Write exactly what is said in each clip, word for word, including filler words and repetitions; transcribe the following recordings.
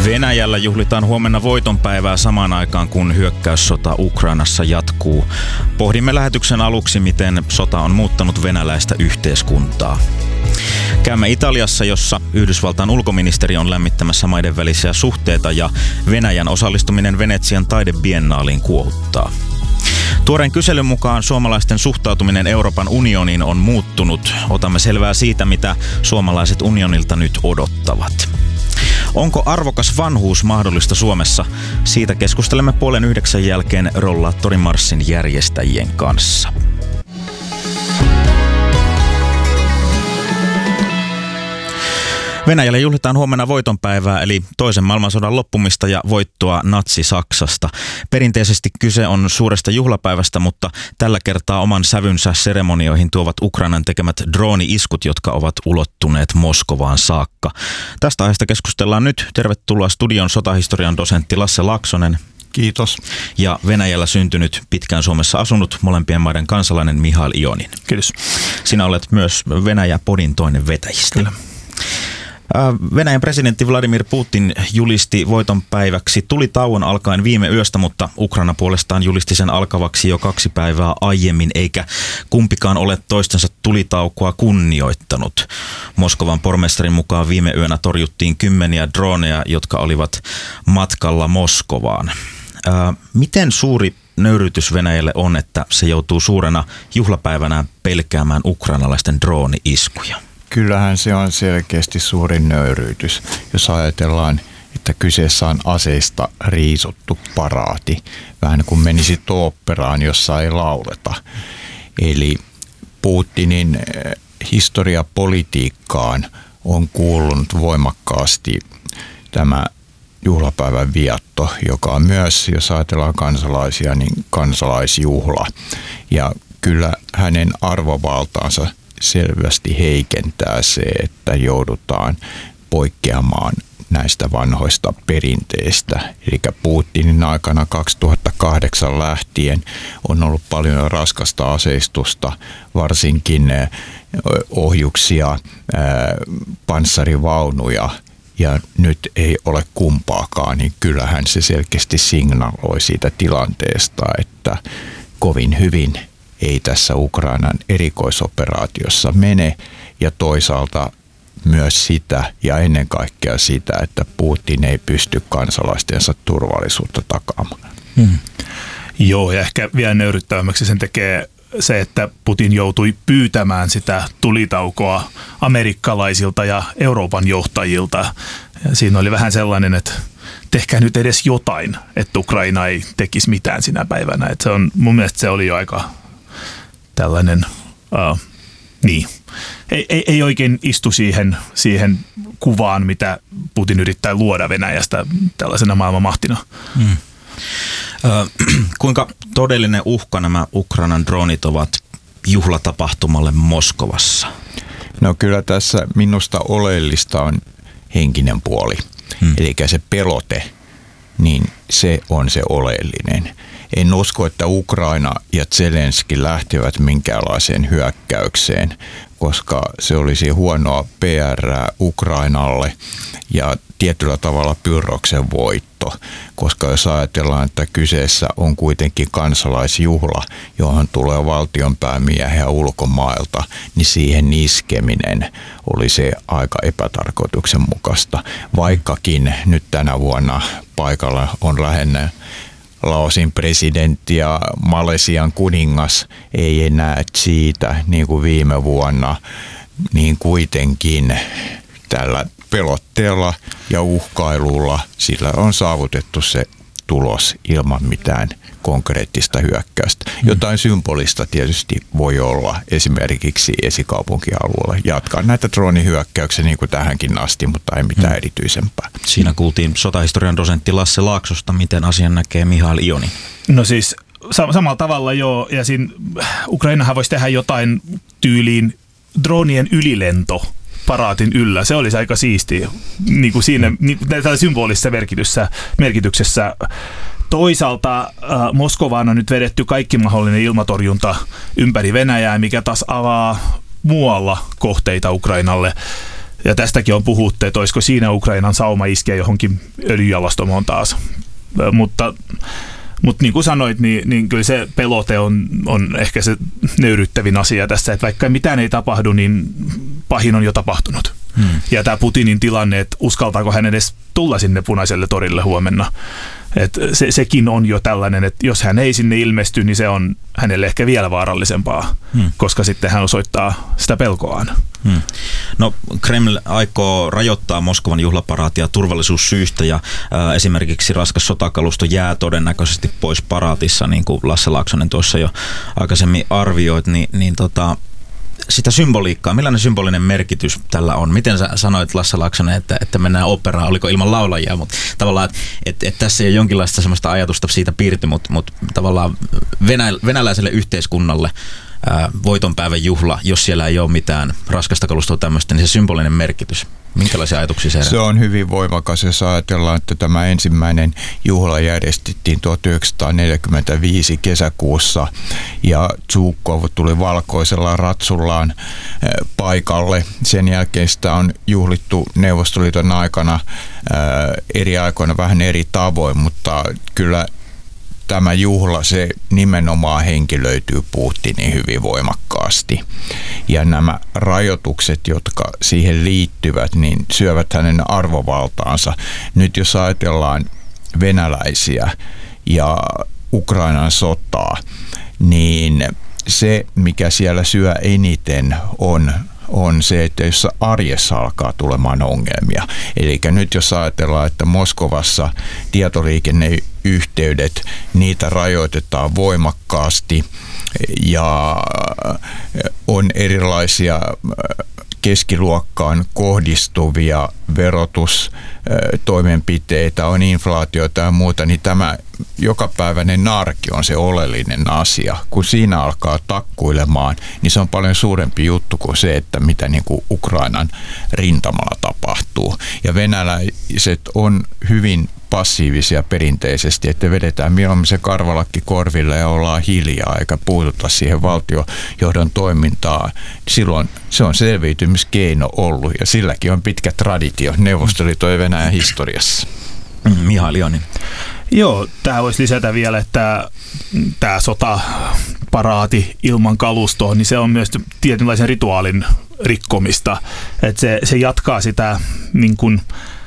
Venäjällä juhlitaan huomenna voitonpäivää samaan aikaan, kun hyökkäyssota Ukrainassa jatkuu. Pohdimme lähetyksen aluksi, miten sota on muuttanut venäläistä yhteiskuntaa. Käymme Italiassa, jossa Yhdysvaltain ulkoministeri on lämmittämässä maiden välisiä suhteita ja Venäjän osallistuminen Venetsian taidebiennaaliin kuohuttaa. Tuoreen kyselyn mukaan suomalaisten suhtautuminen Euroopan unioniin on muuttunut. Otamme selvää siitä, mitä suomalaiset unionilta nyt odottavat. Onko arvokas vanhuus mahdollista Suomessa? Siitä keskustelemme puolen yhdeksän jälkeen rollaattorimarssin järjestäjien kanssa. Venäjällä juhlitaan huomenna voitonpäivää, eli toisen maailmansodan loppumista ja voittoa Natsi-Saksasta. Perinteisesti kyse on suuresta juhlapäivästä, mutta tällä kertaa oman sävynsä seremonioihin tuovat Ukrainan tekemät drooni-iskut, jotka ovat ulottuneet Moskovaan saakka. Tästä aiheesta keskustellaan nyt. Tervetuloa studion sotahistorian dosentti Lasse Laaksonen. Kiitos. Ja Venäjällä syntynyt, pitkään Suomessa asunut, molempien maiden kansalainen Mihail Ionin. Kiitos. Sinä olet myös Venäjä-podin toinen vetäjistä. Kyllä. Venäjän presidentti Vladimir Putin julisti voitonpäiväksi tulitauon alkaen viime yöstä, mutta Ukraina puolestaan julisti sen alkavaksi jo kaksi päivää aiemmin, eikä kumpikaan ole toistensa tulitaukoa kunnioittanut. Moskovan pormestarin mukaan viime yönä torjuttiin kymmeniä droneja, jotka olivat matkalla Moskovaan. Ää, miten suuri nöyrytys Venäjälle on, että se joutuu suurena juhlapäivänä pelkäämään ukrainalaisten drooni-iskuja? Kyllähän se on selkeästi suurin nöyryytys, jos ajatellaan, että kyseessä on aseista riisuttu paraati. Vähän kuin menisit oopperaan, jossa ei lauleta. Eli Putinin historiapolitiikkaan on kuulunut voimakkaasti tämä juhlapäivän vietto, joka on myös, jos ajatellaan kansalaisia, niin kansalaisjuhla. Ja kyllä hänen arvovaltaansa selvästi heikentää se, että joudutaan poikkeamaan näistä vanhoista perinteistä. Eli Putinin aikana kaksituhattakahdeksan lähtien on ollut paljon raskasta aseistusta, varsinkin ohjuksia, panssarivaunuja, ja nyt ei ole kumpaakaan, niin kyllähän se selkeästi signaloi siitä tilanteesta, että kovin hyvin ei tässä Ukrainan erikoisoperaatiossa mene, ja toisaalta myös sitä ja ennen kaikkea sitä, että Putin ei pysty kansalaistensa turvallisuutta takaamaan. Hmm. Joo, ja ehkä vielä nöyryttävämmäksi sen tekee se, että Putin joutui pyytämään sitä tulitaukoa amerikkalaisilta ja Euroopan johtajilta. Ja siinä oli vähän sellainen, että tehkää nyt edes jotain, että Ukraina ei tekisi mitään sinä päivänä. Että se on, mun mielestä se oli jo aika tällainen, uh, niin, ei, ei, ei oikein istu siihen, siihen kuvaan, mitä Putin yrittää luoda Venäjästä tällaisena maailmanmahtina. Hmm. Ö, kuinka todellinen uhka nämä Ukrainan dronit ovat juhlatapahtumalle Moskovassa? No kyllä tässä minusta oleellista on henkinen puoli, hmm. eli se pelote, niin se on se oleellinen. En usko, että Ukraina ja Zelenski lähtevät minkäänlaiseen hyökkäykseen, koska se olisi huonoa P R:ää Ukrainalle ja tietyllä tavalla pyrroksen voitto, koska jos ajatellaan, että kyseessä on kuitenkin kansalaisjuhla, johon tulee valtionpäämiehiä ulkomailta, niin siihen iskeminen oli se aika epätarkoituksenmukaista, vaikkakin nyt tänä vuonna paikalla on lähinnä Laosin presidentti ja Malesian kuningas, ei enää siitä niin kuin viime vuonna, niin kuitenkin tällä pelotteella ja uhkailulla sillä on saavutettu se tulos ilman mitään konkreettista hyökkäystä. Jotain symbolista tietysti voi olla esimerkiksi esikaupunkialueella jatkaa näitä droonihyökkäyksiä niin kuin tähänkin asti, mutta ei mitään erityisempää. Siinä kuultiin sotahistorian dosentti Lasse Laaksosta, miten asian näkee Mihail Ionin. No siis sam- samalla tavalla joo, ja siinä Ukrainahan voisi tehdä jotain tyyliin dronien ylilento paraatin yllä. Se olisi aika siistiä niin kuin siinä niin, tällä symbolisessa merkityksessä, merkityksessä. Toisaalta äh, Moskovaan on nyt vedetty kaikki mahdollinen ilmatorjunta ympäri Venäjää, mikä taas avaa muualla kohteita Ukrainalle. Ja tästäkin on puhuttu, että olisiko siinä Ukrainan sauma iskeä johonkin öljyjalostamoon taas. Mutta, mutta niin kuin sanoit, niin, niin kyllä se pelote on, on ehkä se nöyryttävin asia tässä, että vaikka mitään ei tapahdu, niin pahin on jo tapahtunut. Hmm. Ja tämä Putinin tilanne, että uskaltaako hän edes tulla sinne Punaiselle torille huomenna. Et se, sekin on jo tällainen, että jos hän ei sinne ilmesty, niin se on hänelle ehkä vielä vaarallisempaa, hmm. koska sitten hän osoittaa sitä pelkoaan. Hmm. No Kreml aikoo rajoittaa Moskovan juhlaparaatia turvallisuussyistä ja ää, esimerkiksi raskas sotakalusto jää todennäköisesti pois paraatissa, niin kuin Lasse Laaksonen tuossa jo aikaisemmin arvioit, niin, niin tota, sitä symboliikkaa, millainen symbolinen merkitys tällä on? Miten sä sanoit, Lasse Laaksonen, että, että mennään operaan, oliko ilman laulajia, mutta tavallaan, että et, et tässä ei ole jonkinlaista sellaista ajatusta siitä piirty, mutta mut tavallaan venä, venäläiselle yhteiskunnalle ää, voitonpäivän juhla, jos siellä ei ole mitään raskasta kalustoa tämmöistä, niin se symbolinen merkitys. Minkälaisia ajatuksia se herättää? Se on hyvin voimakas, jos ajatellaan, että tämä ensimmäinen juhla järjestettiin tuhatyhdeksänsataaneljäkymmentäviisi kesäkuussa ja Zhukov tuli valkoisella ratsullaan paikalle. Sen jälkeen sitä on juhlittu Neuvostoliiton aikana eri aikoina vähän eri tavoin, mutta kyllä tämä juhla, se nimenomaan henkilöityy Putinin hyvin voimakkaasti. Ja nämä rajoitukset, jotka siihen liittyvät, niin syövät hänen arvovaltaansa. Nyt jos ajatellaan venäläisiä ja Ukrainan sotaa, niin se, mikä siellä syö eniten, on on se, että jos arjessa alkaa tulemaan ongelmia. Eli nyt jos ajatellaan, että Moskovassa tietoliikenneyhteydet, niitä rajoitetaan voimakkaasti ja on erilaisia keskiluokkaan kohdistuvia verotustoimenpiteitä, on inflaatiota ja muuta, niin tämä jokapäiväinen arki on se oleellinen asia. Kun siinä alkaa takkuilemaan, niin se on paljon suurempi juttu kuin se, että mitä niin kuin Ukrainan rintamalla tapahtuu. Ja venäläiset on hyvin passiivisia perinteisesti, että vedetään mieluummin se karvalakki korville ja ollaan hiljaa eikä puututa siihen valtiojohdon toimintaan. Silloin se on selviytymiskeino ollut ja silläkin on pitkä traditio Neuvostoliiton ja Venäjän historiassa. Mihail Jonin. Joo, tähän voisi lisätä vielä, että tämä sotaparaati ilman kalustoa, niin se on myös tietynlaisen rituaalin rikkomista. Että se, se jatkaa sitä niin kuin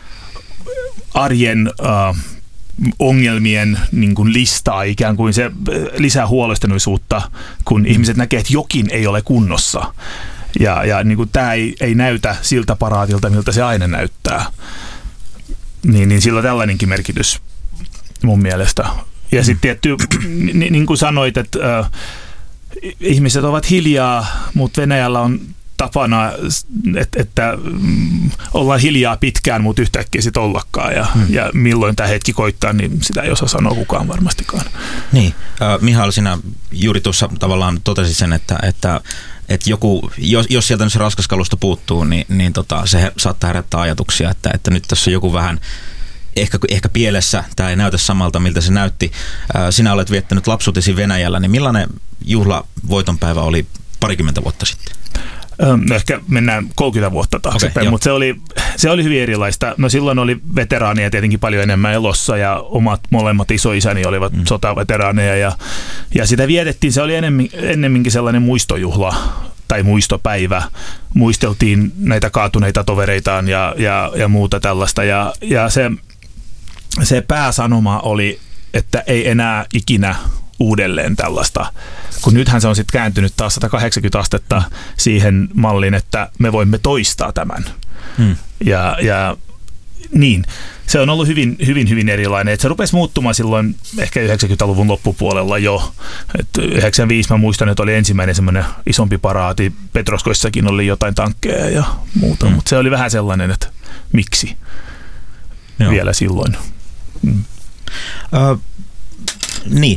arjen äh, ongelmien niin kuin listaa, ikään kuin se lisää huolestuneisuutta, kun ihmiset näkee, että jokin ei ole kunnossa. Ja, ja niin kuin tämä ei, ei näytä siltä paraatilta, miltä se aina näyttää. Niin, niin sillä on tällainenkin merkitys mun mielestä. Ja sitten tietty, niin, niin kuin sanoit, että äh, ihmiset ovat hiljaa, mutta Venäjällä on tapana, että, että mm, ollaan hiljaa pitkään, mutta yhtäkkiä sitten ollakaan. Ja, hmm. ja milloin tämä hetki koittaa, niin sitä ei osaa sanoa kukaan varmastikaan. Niin, äh, Mihail, sinä juuri tuossa tavallaan totesit sen, että, että, että joku, jos, jos sieltä nyt se raskas kalusto puuttuu, niin, niin tota, se saattaa herättää ajatuksia, että, että nyt tässä joku vähän Ehkä, ehkä pielessä, tämä ei näytä samalta, miltä se näytti. Sinä olet viettänyt lapsuutesi Venäjällä, niin millainen juhla voitonpäivä oli parikymmentä vuotta sitten? No ehkä mennään kolmekymmentä vuotta taaksepäin, okay, mutta se oli, se oli hyvin erilaista. No silloin oli veteraaneja tietenkin paljon enemmän elossa ja omat molemmat isoisäni olivat mm. sotaveteraaneja ja, ja sitä vietettiin, se oli enemmän, ennemminkin sellainen muistojuhla tai muistopäivä. Muisteltiin näitä kaatuneita tovereitaan ja, ja, ja muuta tällaista ja, ja se Se pääsanoma oli, että ei enää ikinä uudelleen tällaista, kun nythän se on sitten kääntynyt taas sata kahdeksankymmentä astetta siihen malliin, että me voimme toistaa tämän. Hmm. Ja, ja niin, se on ollut hyvin, hyvin, hyvin erilainen. Et se rupesi muuttumaan silloin ehkä yhdeksänkymmentäluvun loppupuolella jo. Et yhdeksänkymmentäviisi mä muistan, että oli ensimmäinen semmoinen isompi paraati. Petroskoissakin oli jotain tankkeja ja muuta, hmm. mutta se oli vähän sellainen, että miksi Joo. vielä silloin. Mm. Ö, niin.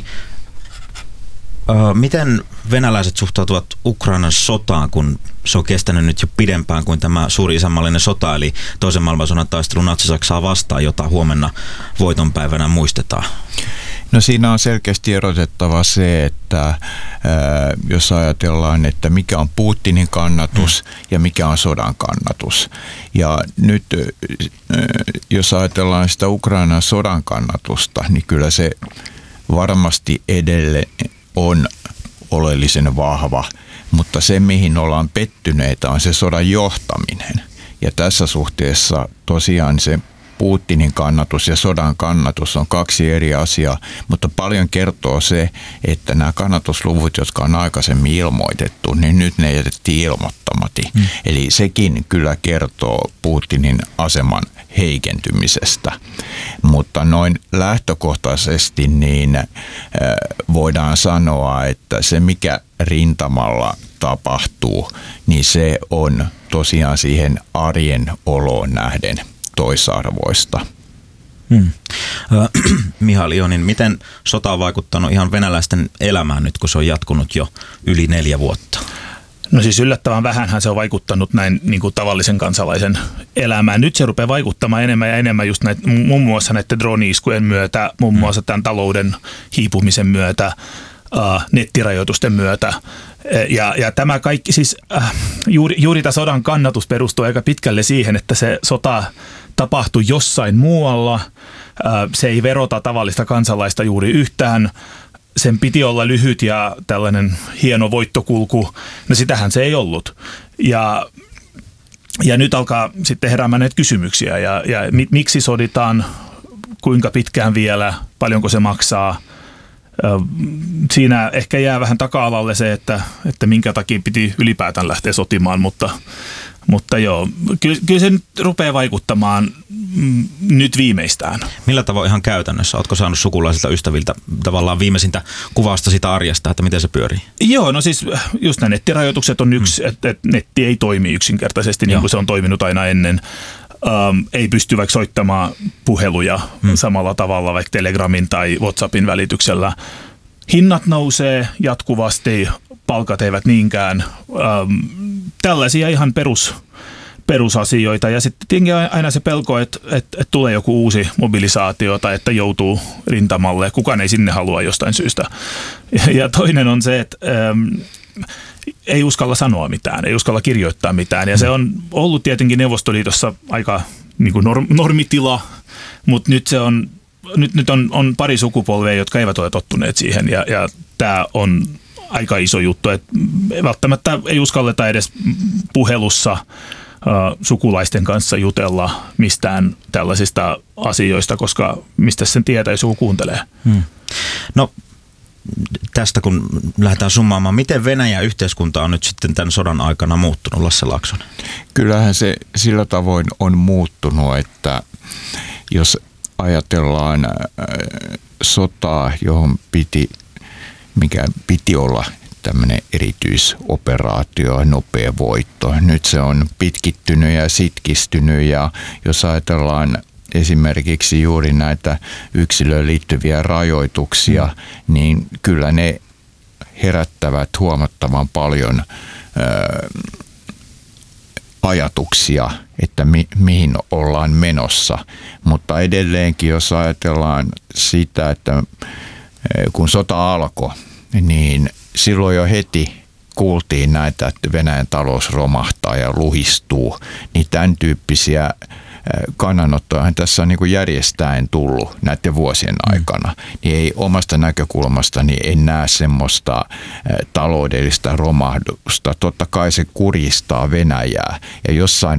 Ö, miten venäläiset suhtautuvat Ukrainan sotaan, kun se on kestänyt nyt jo pidempään kuin tämä suuri isänmaallinen sota, eli toisen maailmansodan taistelu Natsi-Saksaa vastaan, jota huomenna voitonpäivänä muistetaan? No siinä on selkeästi erotettava se, että ää, jos ajatellaan, että mikä on Putinin kannatus mm. ja mikä on sodan kannatus. Ja nyt ää, jos ajatellaan sitä Ukrainan sodan kannatusta, niin kyllä se varmasti edelleen on oleellisen vahva, mutta se mihin ollaan pettyneitä on se sodan johtaminen. Ja tässä suhteessa tosiaan se Putinin kannatus ja sodan kannatus on kaksi eri asiaa, mutta paljon kertoo se, että nämä kannatusluvut, jotka on aikaisemmin ilmoitettu, niin nyt ne jätettiin ilmoittamatta. Hmm. Eli sekin kyllä kertoo Putinin aseman heikentymisestä. Mutta noin lähtökohtaisesti niin voidaan sanoa, että se mikä rintamalla tapahtuu, niin se on tosiaan siihen arjen oloon nähden toisarvoista. Hmm. Äh, Mihail Ionin, miten sota on vaikuttanut ihan venäläisten elämään nyt, kun se on jatkunut jo yli neljä vuotta? No siis yllättävän vähänhän se on vaikuttanut näin niin kuin tavallisen kansalaisen elämään. Nyt se rupeaa vaikuttamaan enemmän ja enemmän just näitä, muun muassa näiden drone-iskujen myötä, muun muassa tämän talouden hiipumisen myötä, äh, nettirajoitusten myötä. Ja, ja tämä kaikki, siis äh, juuri, juuri tämä sodan kannatus perustuu aika pitkälle siihen, että se sota tapahtui jossain muualla. Äh, se ei verota tavallista kansalaista juuri yhtään. Sen piti olla lyhyt ja tällainen hieno voittokulku. No sitähän se ei ollut. Ja, ja nyt alkaa sitten heräämään näitä kysymyksiä. Ja, ja mi, miksi soditaan, kuinka pitkään vielä, paljonko se maksaa. Siinä ehkä jää vähän taka-alalle se, että, että minkä takia piti ylipäätään lähteä sotimaan, mutta, mutta joo, kyllä, kyllä se nyt rupeaa vaikuttamaan nyt viimeistään. Millä tavoin ihan käytännössä? Oletko saanut sukulaisilta ystäviltä tavallaan viimeisintä kuvausta sitä arjesta, että miten se pyörii? Joo, no siis just nämä nettirajoitukset on yksi, mm. että, että netti ei toimi yksinkertaisesti niin kuin se on toiminut aina ennen. Um, ei pysty vaikka soittamaan puheluja hmm. samalla tavalla vaikka Telegramin tai WhatsAppin välityksellä. Hinnat nousee jatkuvasti, palkat eivät niinkään. Um, tällaisia ihan perus, perusasioita. Ja sitten tietenkin aina se pelko, että, että, että tulee joku uusi mobilisaatio tai että joutuu rintamalle. Kukaan ei sinne halua jostain syystä. Ja, ja toinen on se, että Um, ei uskalla sanoa mitään, ei uskalla kirjoittaa mitään. Ja se on ollut tietenkin Neuvostoliitossa aika niin kuin norm, normitila, mutta nyt, se on, nyt, nyt on, on pari sukupolvea, jotka eivät ole tottuneet siihen. Ja, ja tämä on aika iso juttu, että välttämättä ei uskalleta edes puhelussa uh, sukulaisten kanssa jutella mistään tällaisista asioista, koska mistä sen tietää, jos joku kuuntelee. Hmm. No tästä kun lähdetään summaamaan, miten Venäjän yhteiskunta on nyt sitten tämän sodan aikana muuttunut, Lasse Laaksonen? Kyllähän se sillä tavoin on muuttunut, että jos ajatellaan sotaa, johon piti, mikä piti olla tämmöinen erityisoperaatio, nopea voitto. Nyt se on pitkittynyt ja sitkistynyt ja jos ajatellaan esimerkiksi juuri näitä yksilöön liittyviä rajoituksia, mm. niin kyllä ne herättävät huomattavan paljon ö, ajatuksia, että mi, mihin ollaan menossa. Mutta edelleenkin, jos ajatellaan sitä, että kun sota alkoi, niin silloin jo heti kuultiin näitä, että Venäjän talous romahtaa ja luhistuu, niin tämän tyyppisiä kannanottoahan tässä on niin kuin järjestäen tullut näiden vuosien aikana, niin ei omasta näkökulmasta niin en näe semmoista taloudellista romahdusta. Totta kai se kurjistaa Venäjää ja jossain